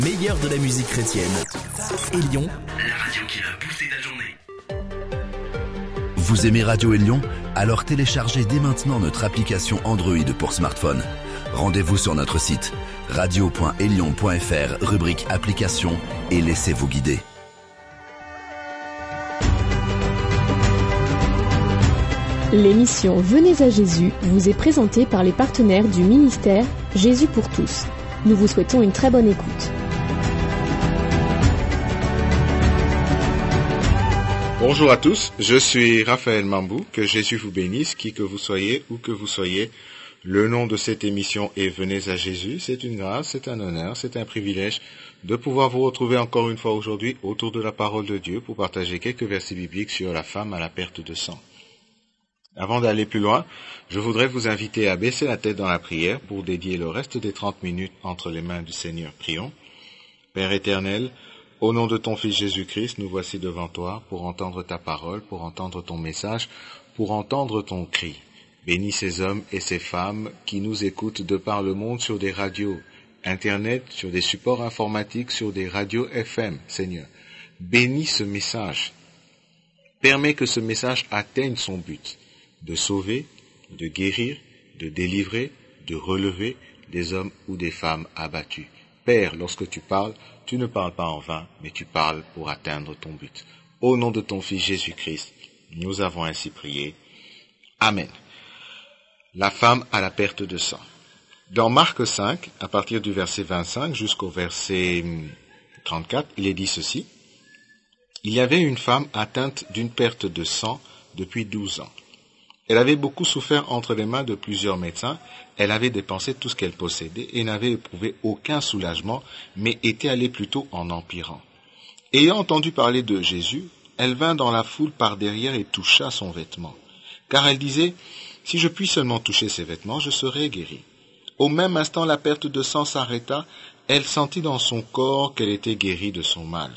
Meilleur de la musique chrétienne. Élion, la radio qui va booster ta journée. Vous aimez Radio Élion ? Alors téléchargez dès maintenant notre application Android pour smartphone. Rendez-vous sur notre site radio.elion.fr, rubrique applications, et laissez-vous guider. L'émission Venez à Jésus vous est présentée par les partenaires du ministère Jésus pour tous. Nous vous souhaitons une très bonne écoute. Bonjour à tous, je suis Raphaël Mambou, que Jésus vous bénisse, qui que vous soyez, où que vous soyez. Le nom de cette émission est Venez à Jésus. C'est une grâce, c'est un honneur, c'est un privilège de pouvoir vous retrouver encore une fois aujourd'hui autour de la parole de Dieu pour partager quelques versets bibliques sur la femme à la perte de sang. Avant d'aller plus loin, je voudrais vous inviter à baisser la tête dans la prière pour dédier le reste des 30 minutes entre les mains du Seigneur. Prions. Père éternel, au nom de ton Fils Jésus-Christ, nous voici devant toi pour entendre ta parole, pour entendre ton message, pour entendre ton cri. Bénis ces hommes et ces femmes qui nous écoutent de par le monde sur des radios, Internet, sur des supports informatiques, sur des radios FM, Seigneur. Bénis ce message. Permets que ce message atteigne son but, de sauver, de guérir, de délivrer, de relever des hommes ou des femmes abattus. Père, lorsque tu parles, tu ne parles pas en vain, mais tu parles pour atteindre ton but. Au nom de ton Fils Jésus-Christ, nous avons ainsi prié. Amen. La femme à la perte de sang. Dans Marc 5, à partir du verset 25 jusqu'au verset 34, il est dit ceci. Il y avait une femme atteinte d'une perte de sang depuis 12 ans. Elle avait beaucoup souffert entre les mains de plusieurs médecins. Elle avait dépensé tout ce qu'elle possédait et n'avait éprouvé aucun soulagement, mais était allée plutôt en empirant. Ayant entendu parler de Jésus, elle vint dans la foule par derrière et toucha son vêtement. Car elle disait, « Si je puis seulement toucher ses vêtements, je serai guérie. » Au même instant, la perte de sang s'arrêta. Elle sentit dans son corps qu'elle était guérie de son mal.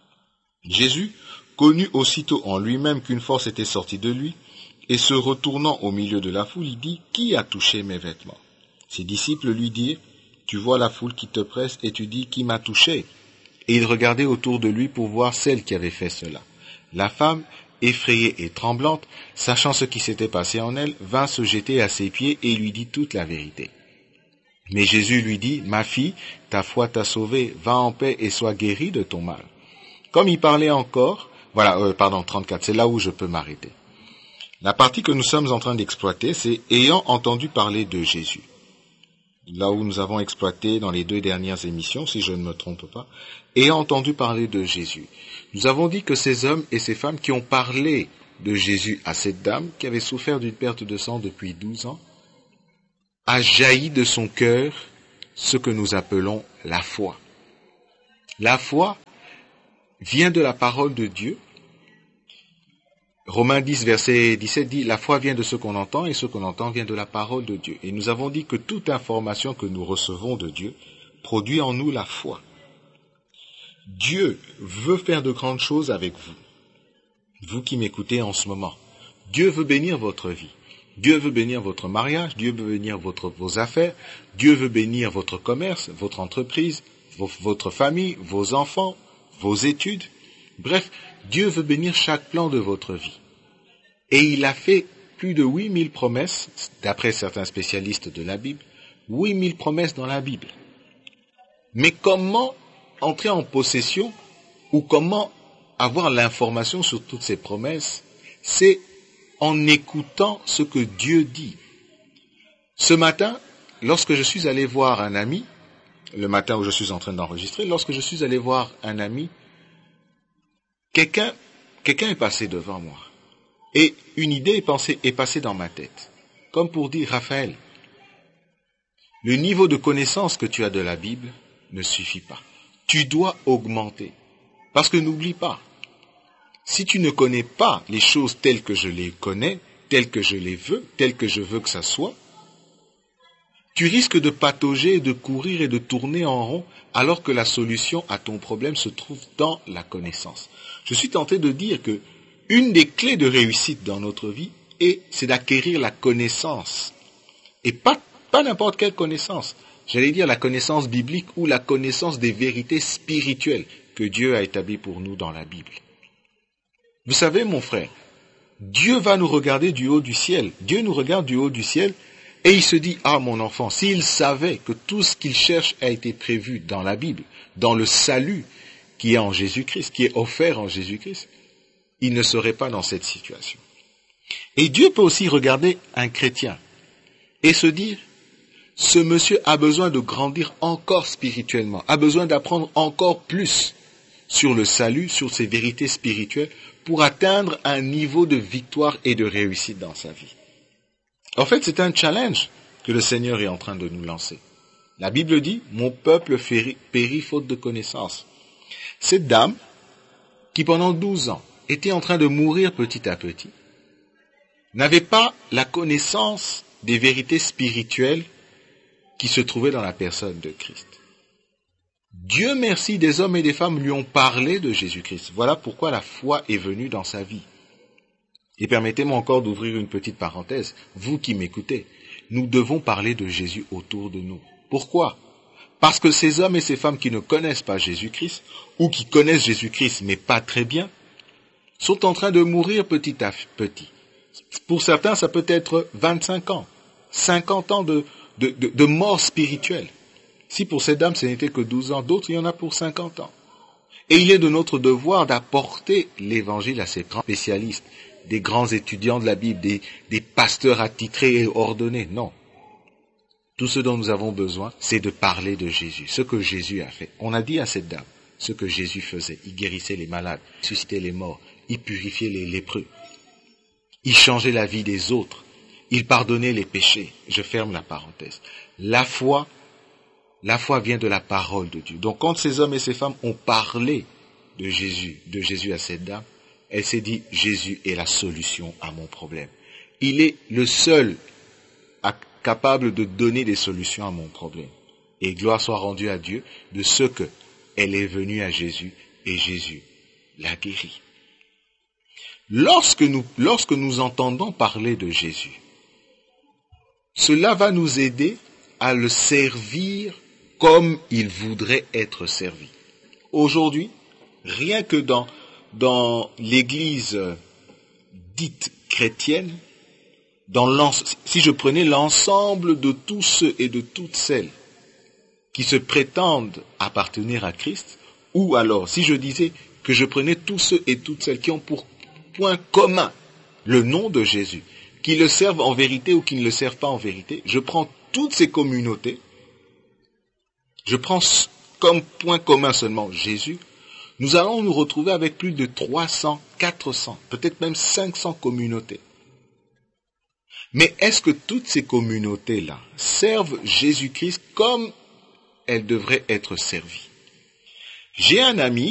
Jésus connut aussitôt en lui-même qu'une force était sortie de lui, et se retournant au milieu de la foule, il dit, « Qui a touché mes vêtements ?» Ses disciples lui dirent, « Tu vois la foule qui te presse et tu dis, « Qui m'a touché ?» Et il regardait autour de lui pour voir celle qui avait fait cela. La femme, effrayée et tremblante, sachant ce qui s'était passé en elle, vint se jeter à ses pieds et lui dit toute la vérité. Mais Jésus lui dit, « Ma fille, ta foi t'a sauvée, va en paix et sois guérie de ton mal. » Comme il parlait encore, 34, c'est là où je peux m'arrêter. La partie que nous sommes en train d'exploiter, c'est « ayant entendu parler de Jésus ». Là où nous avons exploité dans les 2 dernières émissions, si je ne me trompe pas, « ayant entendu parler de Jésus ». Nous avons dit que ces hommes et ces femmes qui ont parlé de Jésus à cette dame, qui avait souffert d'une perte de sang depuis 12 ans, a jailli de son cœur ce que nous appelons la foi. La foi vient de la parole de Dieu. Romains 10, verset 17 dit, « La foi vient de ce qu'on entend et ce qu'on entend vient de la parole de Dieu. » Et nous avons dit que toute information que nous recevons de Dieu produit en nous la foi. Dieu veut faire de grandes choses avec vous, vous qui m'écoutez en ce moment. Dieu veut bénir votre vie. Dieu veut bénir votre mariage, Dieu veut bénir vos affaires, Dieu veut bénir votre commerce, votre entreprise, votre famille, vos enfants, vos études. Bref, Dieu veut bénir chaque plan de votre vie. Et il a fait plus de 8000 promesses, d'après certains spécialistes de la Bible, 8000 promesses dans la Bible. Mais comment entrer en possession ou comment avoir l'information sur toutes ces promesses? C'est en écoutant ce que Dieu dit. Ce matin, lorsque je suis allé voir un ami, le matin où je suis en train d'enregistrer, lorsque je suis allé voir un ami, quelqu'un est passé devant moi. Et une idée est passée dans ma tête. Comme pour dire, Raphaël, le niveau de connaissance que tu as de la Bible ne suffit pas. Tu dois augmenter. Parce que n'oublie pas, si tu ne connais pas les choses telles que je les connais, telles que je les veux, telles que je veux que ça soit, tu risques de patauger, de courir et de tourner en rond, alors que la solution à ton problème se trouve dans la connaissance. Je suis tenté de dire que une des clés de réussite dans notre vie, c'est d'acquérir la connaissance. Et pas n'importe quelle connaissance, j'allais dire la connaissance biblique ou la connaissance des vérités spirituelles que Dieu a établies pour nous dans la Bible. Vous savez, mon frère, Dieu va nous regarder du haut du ciel. Dieu nous regarde du haut du ciel et il se dit, ah mon enfant, s'il savait que tout ce qu'il cherche a été prévu dans la Bible, dans le salut qui est en Jésus-Christ, qui est offert en Jésus-Christ, il ne serait pas dans cette situation. Et Dieu peut aussi regarder un chrétien et se dire, ce monsieur a besoin de grandir encore spirituellement, a besoin d'apprendre encore plus sur le salut, sur ses vérités spirituelles, pour atteindre un niveau de victoire et de réussite dans sa vie. En fait, c'est un challenge que le Seigneur est en train de nous lancer. La Bible dit, mon peuple périt faute de connaissance. Cette dame, qui pendant 12 ans était en train de mourir petit à petit, n'avait pas la connaissance des vérités spirituelles qui se trouvaient dans la personne de Christ. Dieu merci, des hommes et des femmes lui ont parlé de Jésus-Christ. Voilà pourquoi la foi est venue dans sa vie. Et permettez-moi encore d'ouvrir une petite parenthèse. Vous qui m'écoutez, nous devons parler de Jésus autour de nous. Pourquoi ? Parce que ces hommes et ces femmes qui ne connaissent pas Jésus-Christ, ou qui connaissent Jésus-Christ mais pas très bien, sont en train de mourir petit à petit. Pour certains, ça peut être 25 ans, 50 ans de mort spirituelle. Si pour ces dames, ce n'était que 12 ans, d'autres, il y en a pour 50 ans. Et il est de notre devoir d'apporter l'évangile à ces grands spécialistes, des grands étudiants de la Bible, des pasteurs attitrés et ordonnés. Non. Tout ce dont nous avons besoin, c'est de parler de Jésus, ce que Jésus a fait. On a dit à cette dame ce que Jésus faisait. Il guérissait les malades, il suscitait les morts, il purifiait les lépreux. Il changeait la vie des autres. Il pardonnait les péchés. Je ferme la parenthèse. La foi vient de la parole de Dieu. Donc quand ces hommes et ces femmes ont parlé de Jésus à cette dame, elle s'est dit, Jésus est la solution à mon problème. Il est le seul capable de donner des solutions à mon problème. Et gloire soit rendue à Dieu de ce que elle est venue à Jésus et Jésus l'a guérie. Lorsque nous entendons parler de Jésus, cela va nous aider à le servir comme il voudrait être servi. Aujourd'hui, rien que dans l'église dite chrétienne, si je prenais l'ensemble de tous ceux et de toutes celles qui se prétendent appartenir à Christ, ou alors si je disais que je prenais tous ceux et toutes celles qui ont pour point commun le nom de Jésus, qui le servent en vérité ou qui ne le servent pas en vérité, je prends toutes ces communautés, je prends comme point commun seulement Jésus, nous allons nous retrouver avec plus de 300, 400, peut-être même 500 communautés. Mais est-ce que toutes ces communautés-là servent Jésus-Christ comme elles devraient être servies? J'ai un ami,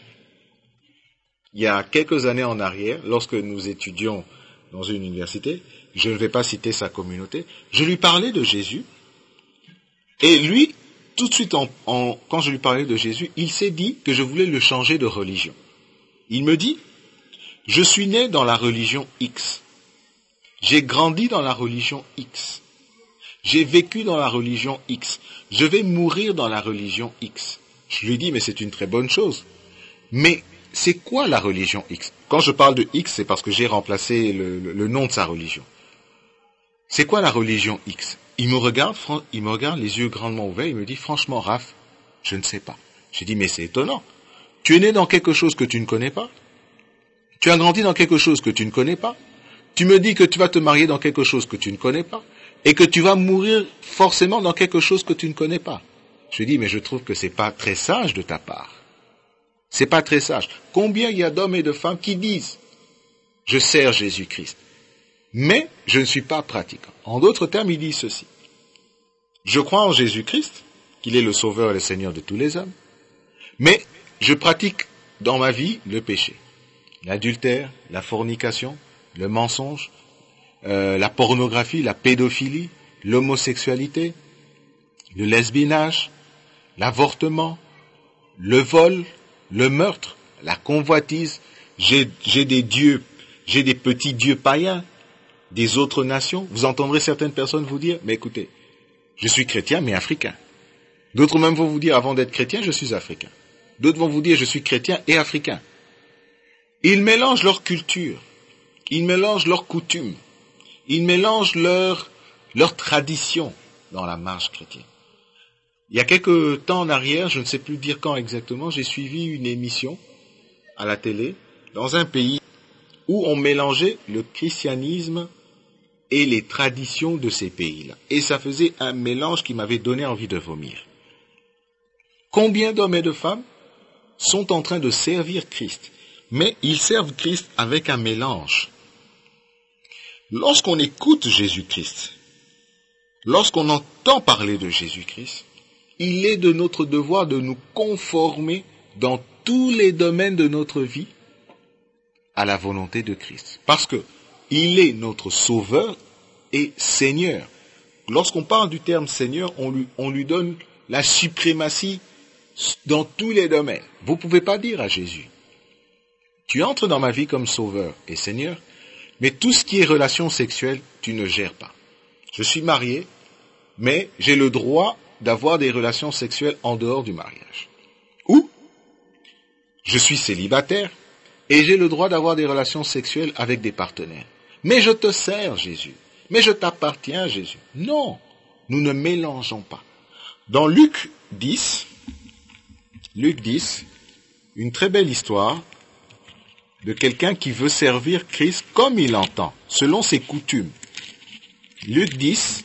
il y a quelques années en arrière, lorsque nous étudions dans une université, je ne vais pas citer sa communauté, je lui parlais de Jésus, et lui, tout de suite, quand je lui parlais de Jésus, il s'est dit que je voulais le changer de religion. Il me dit, je suis né dans la religion X. J'ai grandi dans la religion X. J'ai vécu dans la religion X. Je vais mourir dans la religion X. Je lui dis, mais c'est une très bonne chose. Mais c'est quoi la religion X? Quand je parle de X, c'est parce que j'ai remplacé le nom de sa religion. C'est quoi la religion X? Il me regarde les yeux grandement ouverts, il me dit, franchement, Raph, je ne sais pas. J'ai dit, mais c'est étonnant. Tu es né dans quelque chose que tu ne connais pas? Tu as grandi dans quelque chose que tu ne connais pas? Tu me dis que tu vas te marier dans quelque chose que tu ne connais pas? Et que tu vas mourir forcément dans quelque chose que tu ne connais pas? Je lui dis, mais je trouve que c'est pas très sage de ta part. C'est pas très sage. Combien il y a d'hommes et de femmes qui disent, je sers Jésus-Christ, mais je ne suis pas pratiquant. En d'autres termes, il dit ceci. Je crois en Jésus-Christ, qu'il est le Sauveur et le Seigneur de tous les hommes, mais je pratique dans ma vie le péché. L'adultère, la fornication, le mensonge, la pornographie, la pédophilie, l'homosexualité, le lesbiennage, l'avortement, le vol, le meurtre, la convoitise. J'ai des petits dieux païens des autres nations. Vous entendrez certaines personnes vous dire, mais écoutez, Je suis chrétien, mais africain. D'autres même vont vous dire, avant d'être chrétien, je suis africain. D'autres vont vous dire, je suis chrétien et africain. Ils mélangent leur culture, ils mélangent leurs coutumes, ils mélangent leur tradition dans la marche chrétienne. Il y a quelques temps en arrière, je ne sais plus dire quand exactement, j'ai suivi une émission à la télé dans un pays où on mélangeait le christianisme et les traditions de ces pays-là. Et ça faisait un mélange qui m'avait donné envie de vomir. Combien d'hommes et de femmes sont en train de servir Christ, mais ils servent Christ avec un mélange. Lorsqu'on écoute Jésus-Christ, lorsqu'on entend parler de Jésus-Christ, il est de notre devoir de nous conformer dans tous les domaines de notre vie à la volonté de Christ. Parce que il est notre Sauveur et Seigneur. Lorsqu'on parle du terme Seigneur, on lui donne la suprématie dans tous les domaines. Vous ne pouvez pas dire à Jésus, tu entres dans ma vie comme Sauveur et Seigneur, mais tout ce qui est relation sexuelle, tu ne gères pas. Je suis marié, mais j'ai le droit d'avoir des relations sexuelles en dehors du mariage. Ou, je suis célibataire, et j'ai le droit d'avoir des relations sexuelles avec des partenaires. Mais je te sers, Jésus. Mais je t'appartiens, Jésus. Non, nous ne mélangeons pas. Dans Luc 10, une très belle histoire de quelqu'un qui veut servir Christ comme il entend, selon ses coutumes. Luc 10,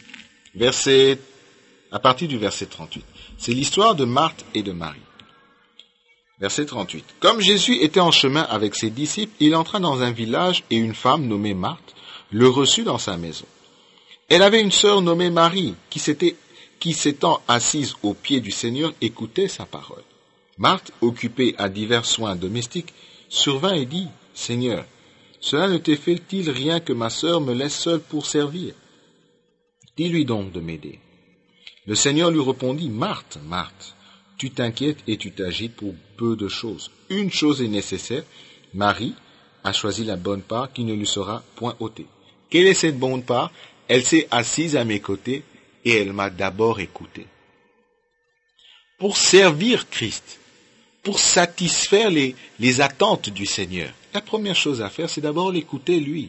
à partir du verset 38. C'est l'histoire de Marthe et de Marie. Verset 38. Comme Jésus était en chemin avec ses disciples, il entra dans un village et une femme nommée Marthe le reçut dans sa maison. Elle avait une sœur nommée Marie qui s'étant assise aux pieds du Seigneur, écoutait sa parole. Marthe, occupée à divers soins domestiques, survint et dit, « Seigneur, cela ne te fait-il rien que ma sœur me laisse seule pour servir? Dis-lui donc de m'aider. » Le Seigneur lui répondit, « Marthe, Marthe, tu t'inquiètes et tu t'agites pour peu de choses. Une chose est nécessaire. Marie a choisi la bonne part qui ne lui sera point ôtée. Quelle est cette bonne part? Elle s'est assise à mes côtés et elle m'a d'abord écouté. » Pour servir Christ, pour satisfaire les attentes du Seigneur, la première chose à faire, c'est d'abord l'écouter lui.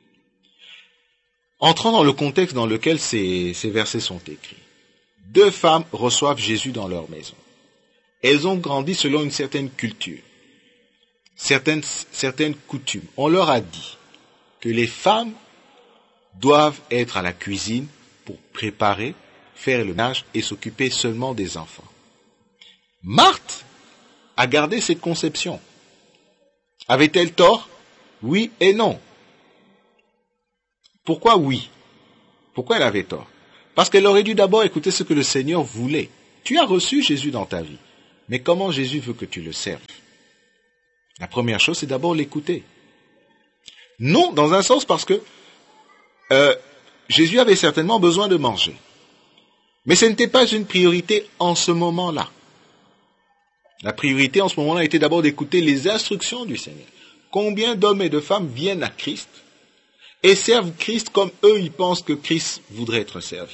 Entrons dans le contexte dans lequel ces versets sont écrits. Deux femmes reçoivent Jésus dans leur maison. Elles ont grandi selon une certaine culture, certaines coutumes. On leur a dit que les femmes doivent être à la cuisine pour préparer, faire le ménage et s'occuper seulement des enfants. Marthe a gardé cette conception. Avait-elle tort? Oui et non. Pourquoi oui? Pourquoi elle avait tort? Parce qu'elle aurait dû d'abord écouter ce que le Seigneur voulait. Tu as reçu Jésus dans ta vie. Mais comment Jésus veut que tu le serves? La première chose, c'est d'abord l'écouter. Non, dans un sens parce que Jésus avait certainement besoin de manger. Mais ce n'était pas une priorité en ce moment-là. La priorité en ce moment-là était d'abord d'écouter les instructions du Seigneur. Combien d'hommes et de femmes viennent à Christ et servent Christ comme eux, ils pensent que Christ voudrait être servi?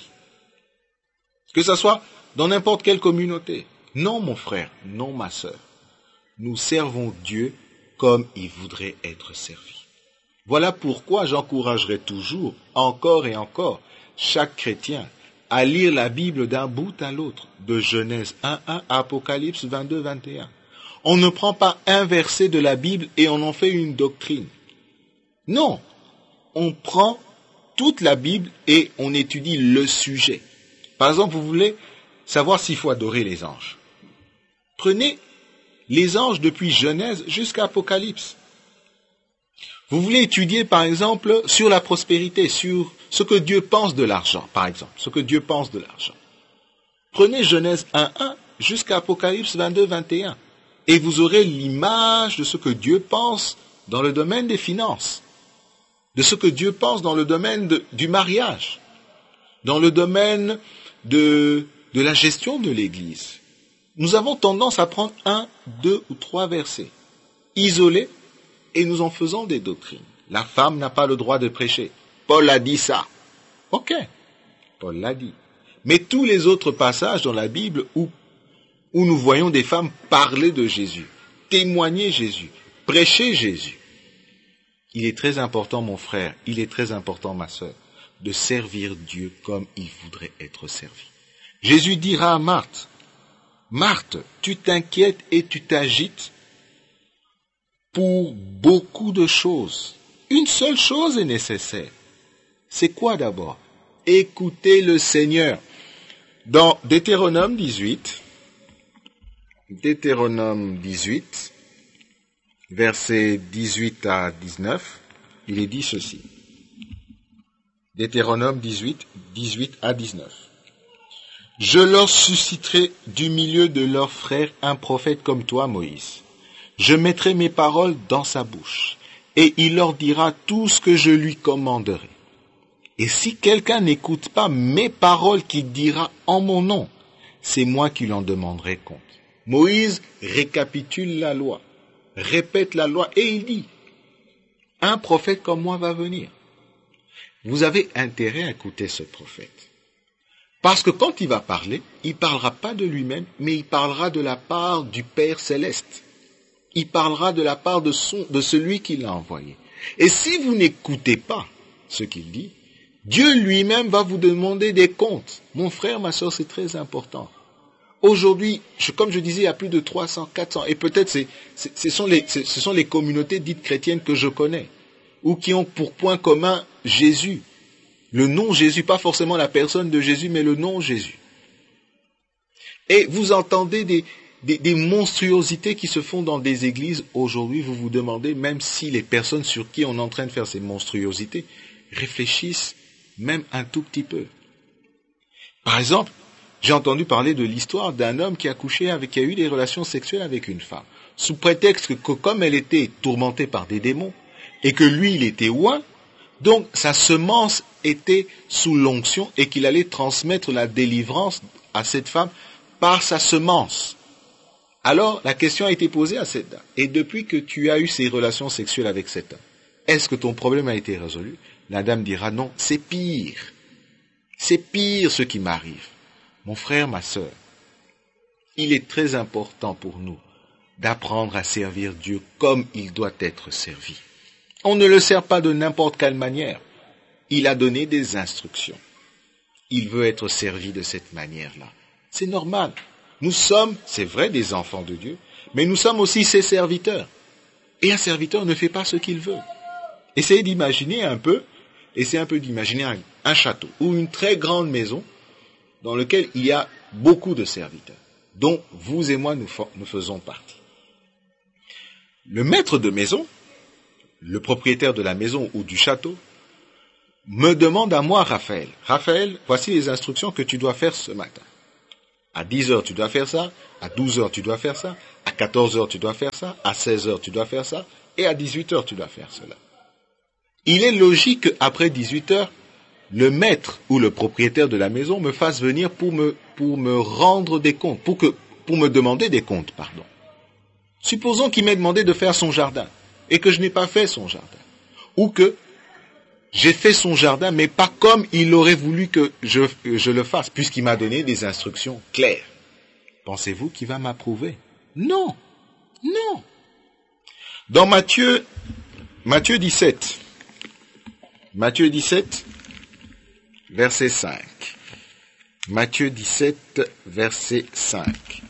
Que ce soit dans n'importe quelle communauté. Non, mon frère, non, ma sœur. Nous servons Dieu comme il voudrait être servi. Voilà pourquoi j'encouragerai toujours, encore et encore, chaque chrétien à lire la Bible d'un bout à l'autre, de Genèse 1:1 à Apocalypse 22:21. On ne prend pas un verset de la Bible et on en fait une doctrine. Non, on prend toute la Bible et on étudie le sujet. Par exemple, vous voulez savoir s'il faut adorer les anges. Prenez les anges depuis Genèse jusqu'à Apocalypse. Vous voulez étudier, par exemple, sur la prospérité, sur ce que Dieu pense de l'argent, par exemple, ce que Dieu pense de l'argent. Prenez Genèse 1:1 jusqu'à Apocalypse 22:21 et vous aurez l'image de ce que Dieu pense dans le domaine des finances, de ce que Dieu pense dans le domaine du mariage, dans le domaine de la gestion de l'Église. Nous avons tendance à prendre 1, 2 ou 3 versets isolés et nous en faisons des doctrines. La femme n'a pas le droit de prêcher. Paul a dit ça. Ok, Paul l'a dit. Mais tous les autres passages dans la Bible où nous voyons des femmes parler de Jésus, témoigner Jésus, prêcher Jésus, il est très important, mon frère, il est très important, ma sœur, de servir Dieu comme il voudrait être servi. Jésus dira à Marthe, Marthe, tu t'inquiètes et tu t'agites pour beaucoup de choses. Une seule chose est nécessaire. C'est quoi d'abord? Écoutez le Seigneur. Dans Deutéronome 18, versets 18 à 19, il est dit ceci. Deutéronome 18, 18 à 19. Je leur susciterai du milieu de leurs frères un prophète comme toi, Moïse. Je mettrai mes paroles dans sa bouche, et il leur dira tout ce que je lui commanderai. Et si quelqu'un n'écoute pas mes paroles qu'il dira en mon nom, c'est moi qui l'en demanderai compte. Moïse récapitule la loi, répète la loi, et il dit, un prophète comme moi va venir. Vous avez intérêt à écouter ce prophète. Parce que quand il va parler, il ne parlera pas de lui-même, mais il parlera de la part du Père Céleste. Il parlera de la part de celui qui l'a envoyé. Et si vous n'écoutez pas ce qu'il dit, Dieu lui-même va vous demander des comptes. Mon frère, ma soeur, c'est très important. Aujourd'hui, comme je disais, il y a plus de 300, 400, et peut-être ce sont les communautés dites chrétiennes que je connais, ou qui ont pour point commun Jésus. Le nom Jésus, pas forcément la personne de Jésus, mais le nom Jésus. Et vous entendez des monstruosités qui se font dans des églises aujourd'hui, vous vous demandez, même si les personnes sur qui on est en train de faire ces monstruosités réfléchissent même un tout petit peu. Par exemple, j'ai entendu parler de l'histoire d'un homme qui a eu des relations sexuelles avec une femme, sous prétexte que comme elle était tourmentée par des démons, et que lui, il était oint, donc sa semence était sous l'onction et qu'il allait transmettre la délivrance à cette femme par sa semence. Alors, la question a été posée à cette dame. Et depuis que tu as eu ces relations sexuelles avec cet homme, est-ce que ton problème a été résolu? La dame dira non, c'est pire. C'est pire ce qui m'arrive. Mon frère, ma sœur, il est très important pour nous d'apprendre à servir Dieu comme il doit être servi. On ne le sert pas de n'importe quelle manière. Il a donné des instructions. Il veut être servi de cette manière-là. C'est normal. Nous sommes, c'est vrai, des enfants de Dieu, mais nous sommes aussi ses serviteurs. Et un serviteur ne fait pas ce qu'il veut. Essayez d'imaginer un peu un château ou une très grande maison dans laquelle il y a beaucoup de serviteurs, dont vous et moi nous faisons partie. Le maître de maison, le propriétaire de la maison ou du château, me demande à moi, Raphaël, voici les instructions que tu dois faire ce matin. À 10h, tu dois faire ça, à 12h, tu dois faire ça, à 14h, tu dois faire ça, à 16h, tu dois faire ça, et à 18h, tu dois faire cela. Il est logique qu'après 18h, le maître ou le propriétaire de la maison me fasse venir pour me rendre des comptes, pour me demander des comptes, pardon. Supposons qu'il m'ait demandé de faire son jardin, et que je n'ai pas fait son jardin. Ou que j'ai fait son jardin, mais pas comme il aurait voulu que je le fasse, puisqu'il m'a donné des instructions claires. Pensez-vous qu'il va m'approuver? Non. Non. Dans Matthieu 17, verset 5. Matthieu 17, verset 5.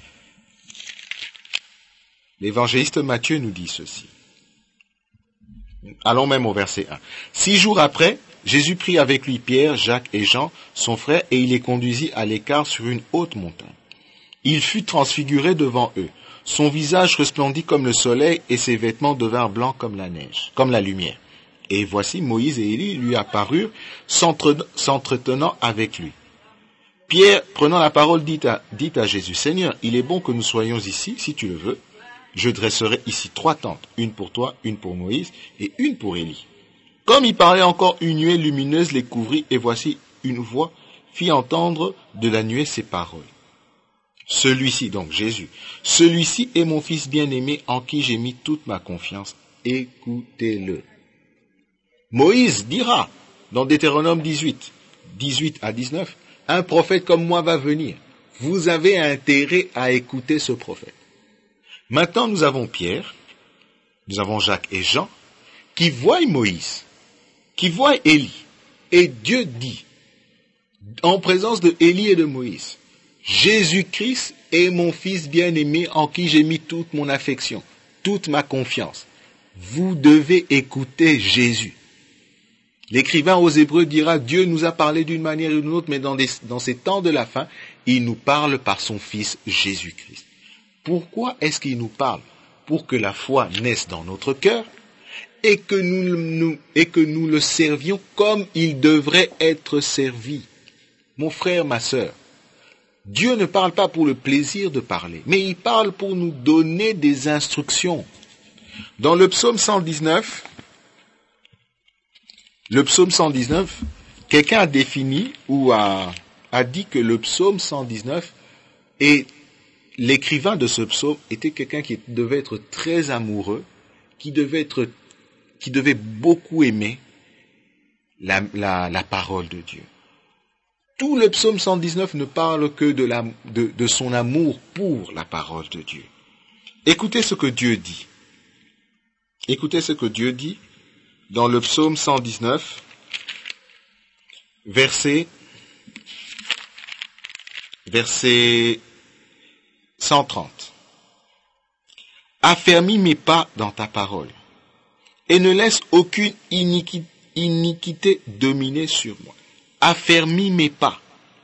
L'évangéliste Matthieu nous dit ceci. Allons même au verset 1. 6 jours après, Jésus prit avec lui Pierre, Jacques et Jean, son frère, et il les conduisit à l'écart sur une haute montagne. Il fut transfiguré devant eux. Son visage resplendit comme le soleil et ses vêtements devinrent blancs comme la neige, comme la lumière. Et voici Moïse et Élie lui apparurent, s'entretenant avec lui. Pierre, prenant la parole, dit à Jésus, « Seigneur, il est bon que nous soyons ici, si tu le veux. Je dresserai ici 3 tentes, une pour toi, une pour Moïse et une pour Élie. » Comme il parlait encore, une nuée lumineuse les couvrit, et voici une voix fit entendre de la nuée ces paroles. Celui-ci, donc Jésus, celui-ci est mon fils bien-aimé en qui j'ai mis toute ma confiance. Écoutez-le. Moïse dira, dans Deutéronome 18 à 19, un prophète comme moi va venir. Vous avez intérêt à écouter ce prophète. Maintenant, nous avons Pierre, nous avons Jacques et Jean, qui voient Moïse, qui voient Élie. Et Dieu dit, en présence de Élie et de Moïse, Jésus-Christ est mon fils bien-aimé en qui j'ai mis toute mon affection, toute ma confiance. Vous devez écouter Jésus. L'écrivain aux Hébreux dira, Dieu nous a parlé d'une manière ou d'une autre, mais dans ces temps de la fin, il nous parle par son Fils Jésus-Christ. Pourquoi est-ce qu'il nous parle? Pour que la foi naisse dans notre cœur et que nous le servions comme il devrait être servi. Mon frère, ma sœur, Dieu ne parle pas pour le plaisir de parler, mais il parle pour nous donner des instructions. Dans le psaume 119, quelqu'un a défini ou a dit que le psaume 119 et l'écrivain de ce psaume était quelqu'un qui devait être très amoureux, qui devait beaucoup aimer la parole de Dieu. Tout le psaume 119 ne parle que de son amour pour la parole de Dieu. Écoutez ce que Dieu dit. Écoutez ce que Dieu dit dans le psaume 119, verset 130. Affermis mes pas dans ta parole, et ne laisse aucune iniquité dominer sur moi. Affermis mes pas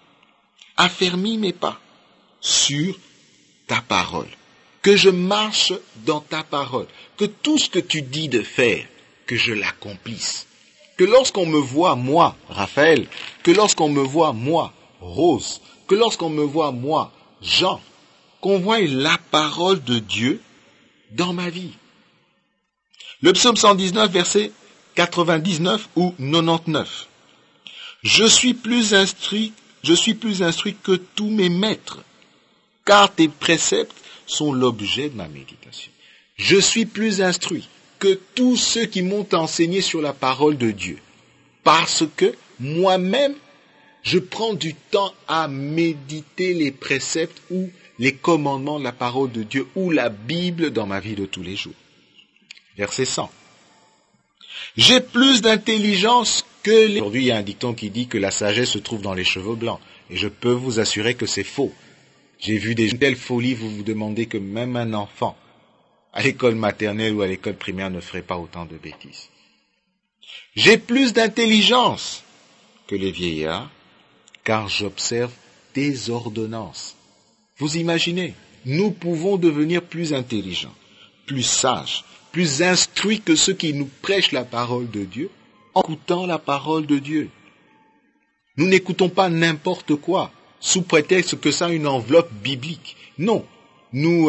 sur ta parole, que je marche dans ta parole, que tout ce que tu dis de faire, que je l'accomplisse, que lorsqu'on me voit, moi, Raphaël, que lorsqu'on me voit, moi, Rose, que lorsqu'on me voit, moi, Jean, qu'on voie la parole de Dieu dans ma vie. Le psaume 119, verset 99 ou 99. Je suis plus instruit que tous mes maîtres, car tes préceptes sont l'objet de ma méditation. Je suis plus instruit que tous ceux qui m'ont enseigné sur la parole de Dieu, parce que moi-même, je prends du temps à méditer les préceptes ou les commandements de la parole de Dieu ou la Bible dans ma vie de tous les jours. Verset 100. J'ai plus d'intelligence que les... Aujourd'hui, il y a un dicton qui dit que la sagesse se trouve dans les cheveux blancs. Et je peux vous assurer que c'est faux. J'ai vu des telles folies, vous vous demandez que même un enfant, à l'école maternelle ou à l'école primaire, ne ferait pas autant de bêtises. J'ai plus d'intelligence que les vieillards, car j'observe tes ordonnances. Vous imaginez, nous pouvons devenir plus intelligents, plus sages, plus instruits que ceux qui nous prêchent la parole de Dieu, en écoutant la parole de Dieu. Nous n'écoutons pas n'importe quoi, sous prétexte que ça a une enveloppe biblique. Non, nous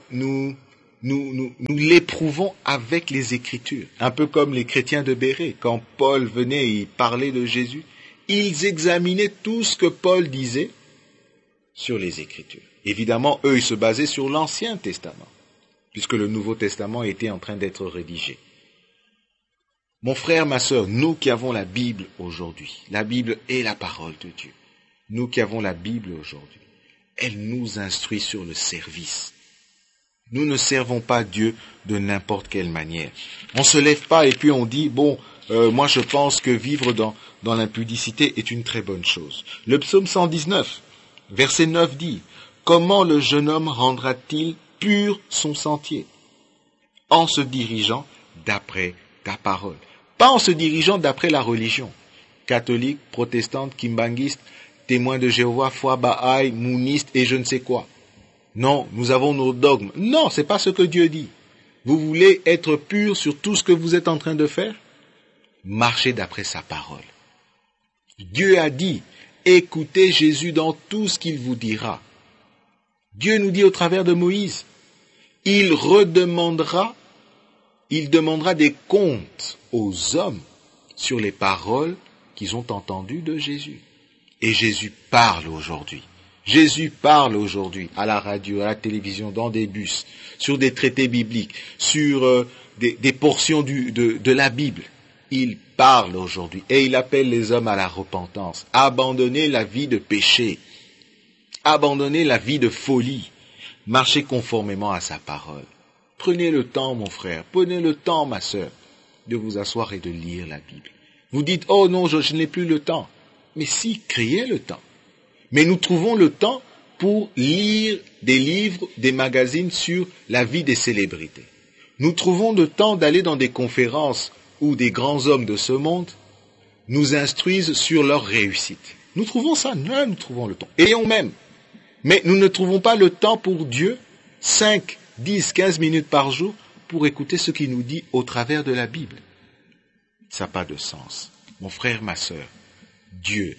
l'éprouvons avec les Écritures. Un peu comme les chrétiens de Bérée, quand Paul venait et parlait de Jésus, ils examinaient tout ce que Paul disait sur les Écritures. Évidemment, eux, ils se basaient sur l'Ancien Testament, puisque le Nouveau Testament était en train d'être rédigé. Mon frère, ma sœur, nous qui avons la Bible aujourd'hui, la Bible est la parole de Dieu. Nous qui avons la Bible aujourd'hui, elle nous instruit sur le service. Nous ne servons pas Dieu de n'importe quelle manière. On ne se lève pas et puis on dit, moi je pense que vivre dans l'impudicité est une très bonne chose. Le psaume 119, verset 9 dit, comment le jeune homme rendra-t-il pur son sentier? En se dirigeant d'après ta parole. Pas en se dirigeant d'après la religion. Catholique, protestante, kimbanguiste, témoin de Jéhovah, foi Bahaï, mouniste et je ne sais quoi. Non, nous avons nos dogmes. Non, c'est pas ce que Dieu dit. Vous voulez être pur sur tout ce que vous êtes en train de faire? Marchez d'après sa parole. Dieu a dit, écoutez Jésus dans tout ce qu'il vous dira. Dieu nous dit au travers de Moïse, il demandera des comptes aux hommes sur les paroles qu'ils ont entendues de Jésus. Et Jésus parle aujourd'hui. Jésus parle aujourd'hui à la radio, à la télévision, dans des bus, sur des traités bibliques, sur des portions de la Bible. il parle aujourd'hui et il appelle les hommes à la repentance. Abandonnez la vie de péché. Abandonnez la vie de folie. Marchez conformément à sa parole. Prenez le temps, mon frère, prenez le temps, ma sœur, de vous asseoir et de lire la Bible. Vous dites, oh non, je n'ai plus le temps. Mais si, créez le temps. Mais nous trouvons le temps pour lire des livres, des magazines sur la vie des célébrités. Nous trouvons le temps d'aller dans des conférences où des grands hommes de ce monde nous instruisent sur leur réussite. Nous trouvons ça, là nous trouvons le temps. Ayons même. Mais nous ne trouvons pas le temps pour Dieu, 5, 10, 15 minutes par jour, pour écouter ce qu'il nous dit au travers de la Bible. Ça n'a pas de sens. Mon frère, ma sœur, Dieu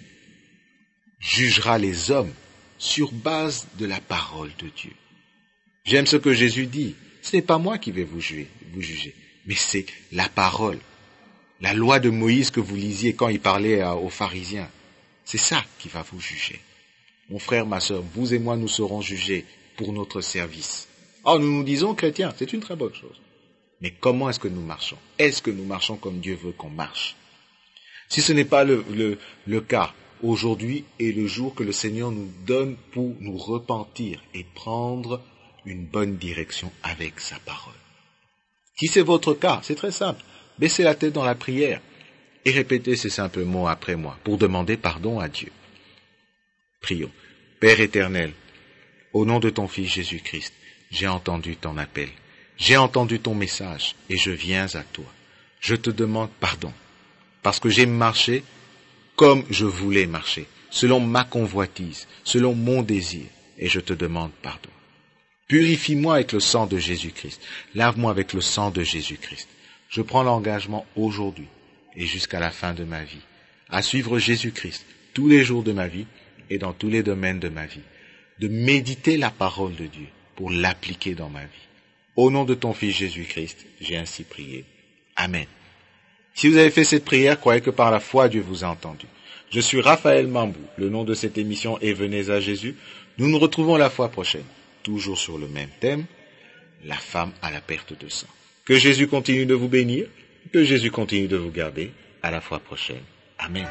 jugera les hommes sur base de la parole de Dieu. J'aime ce que Jésus dit. Ce n'est pas moi qui vais vous juger, mais c'est la parole. La loi de Moïse que vous lisiez quand il parlait aux pharisiens. C'est ça qui va vous juger. Mon frère, ma sœur, vous et moi, nous serons jugés pour notre service. Oh, nous nous disons chrétiens, c'est une très bonne chose. Mais comment est-ce que nous marchons? Est-ce que nous marchons comme Dieu veut qu'on marche? Si ce n'est pas le cas, aujourd'hui est le jour que le Seigneur nous donne pour nous repentir et prendre une bonne direction avec sa parole. Si c'est votre cas, c'est très simple. Baissez la tête dans la prière et répétez ces simples mots après moi pour demander pardon à Dieu. Prions. Père éternel, au nom de ton Fils Jésus-Christ, j'ai entendu ton appel, j'ai entendu ton message et je viens à toi. Je te demande pardon parce que j'ai marché comme je voulais marcher, selon ma convoitise, selon mon désir, et je te demande pardon. Purifie-moi avec le sang de Jésus-Christ, lave-moi avec le sang de Jésus-Christ. Je prends l'engagement aujourd'hui et jusqu'à la fin de ma vie à suivre Jésus-Christ tous les jours de ma vie et dans tous les domaines de ma vie, de méditer la parole de Dieu pour l'appliquer dans ma vie. Au nom de ton Fils Jésus-Christ, j'ai ainsi prié. Amen. Si vous avez fait cette prière, croyez que par la foi, Dieu vous a entendu. Je suis Raphaël Mambou. Le nom de cette émission est Venez à Jésus. Nous nous retrouvons la fois prochaine, toujours sur le même thème, la femme à la perte de sang. Que Jésus continue de vous bénir, que Jésus continue de vous garder. À la fois prochaine. Amen.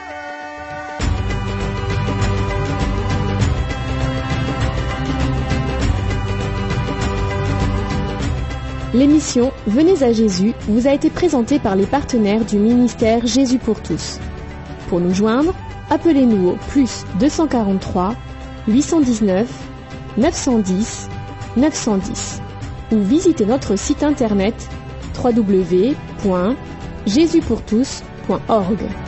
L'émission Venez à Jésus vous a été présentée par les partenaires du ministère Jésus pour tous. Pour nous joindre, appelez-nous au +243 819 910 910 ou visitez notre site internet www.jesuspourtous.org.